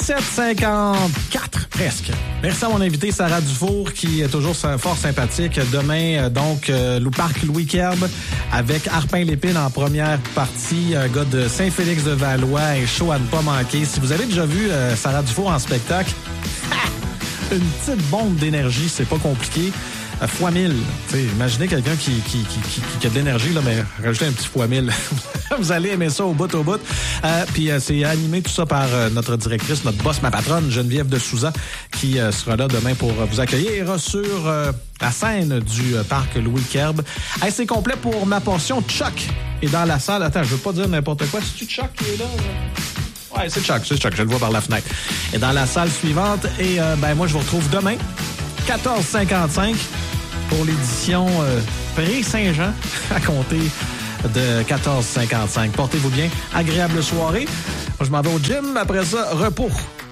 17h54, presque. Merci à mon invité Sarah Dufour, qui est toujours fort sympathique. Demain, donc, Parc Louis Kerb avec Arpin-Lépine en première partie. Un gars de Saint-Félix-de-Valois, un show à ne pas manquer. Si vous avez déjà vu Sarah Dufour en spectacle, une petite bombe d'énergie, c'est pas compliqué. Fois 1000. T'sais, imaginez quelqu'un qui a de l'énergie, là, mais rajoutez un petit fois 1000. Vous allez aimer ça au bout. Puis c'est animé tout ça par notre directrice, notre boss, ma patronne, Geneviève de Souza, qui sera là demain pour vous accueillir sur la scène du parc Louis Kerb. Hey, c'est complet pour ma portion. Chuck est dans la salle. Attends, je veux pas dire n'importe quoi. C'est-tu Chuck qui est là? Ouais, c'est Chuck. Je le vois par la fenêtre. Et dans la salle suivante. Et moi, je vous retrouve demain, 14h55. Pour l'édition Pré-Saint-Jean, à compter de 14h55. Portez-vous bien. Agréable soirée. Moi, je m'en vais au gym. Après ça, repos.